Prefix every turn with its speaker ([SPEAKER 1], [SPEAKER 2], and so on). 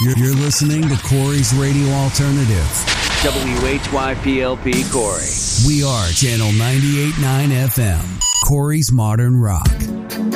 [SPEAKER 1] You're listening to Corey's Radio Alternative.
[SPEAKER 2] WHYPLP Corey.
[SPEAKER 1] We are Channel 98.9 FM. Corey's Modern Rock.